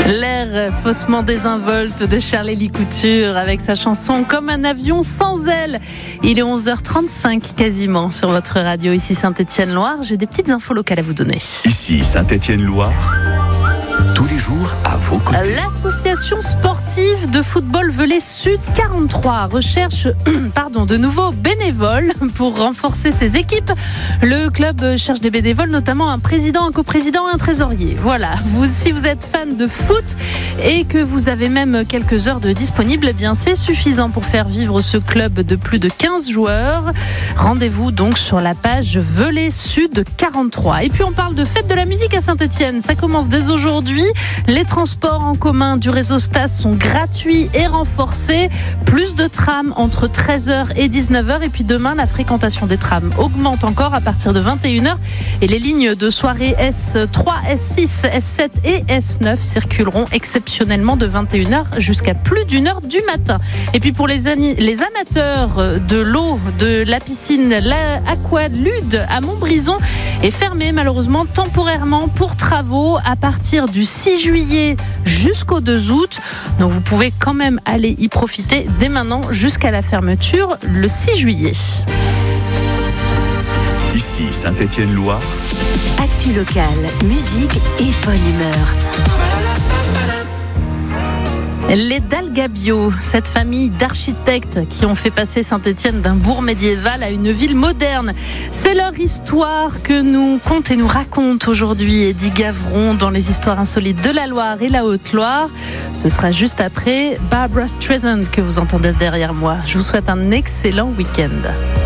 L'air faussement désinvolte de Charlélie Couture avec sa chanson Comme un avion sans ailes. Il est 11h35 quasiment sur votre radio, ici Saint-Étienne-Loire. J'ai des petites infos locales à vous donner. Ici Saint-Étienne-Loire, tous les jours à vos côtés. L'association sportive de football Velay Sud 43 recherche de nouveaux bénévoles pour renforcer ses équipes. Le club cherche des bénévoles, notamment un président, un coprésident et un trésorier. Voilà, si vous êtes fan de foot et que vous avez même quelques heures de disponible, eh bien c'est suffisant pour faire vivre ce club de plus de 15 joueurs. Rendez-vous donc sur la page Velay Sud 43. Et puis on parle de fête de la musique à Saint-Étienne. Ça commence dès aujourd'hui. Les transports en commun du réseau Stas sont gratuits et renforcés. Plus de trams entre 13h et 19h. Et puis demain, la fréquentation des trams augmente encore à partir de 21h. Et les lignes de soirée S3, S6, S7 et S9 circuleront exceptionnellement de 21h jusqu'à plus d'une heure du matin. Et puis pour les amateurs de l'eau, de la piscine, l'Aqualude à Montbrison est fermée malheureusement temporairement pour travaux à partir du 6 juillet jusqu'au 2 août. Donc vous pouvez quand même aller y profiter dès maintenant jusqu'à la fermeture le 6 juillet. Ici Saint-Étienne-Loire. Actu locale, musique et bonne humeur. Les Dalgabio, cette famille d'architectes qui ont fait passer Saint-Étienne d'un bourg médiéval à une ville moderne. C'est leur histoire que nous conte et nous raconte aujourd'hui Eddie Gavron dans les histoires insolites de la Loire et la Haute-Loire. Ce sera juste après Barbra Streisand que vous entendez derrière moi. Je vous souhaite un excellent week-end.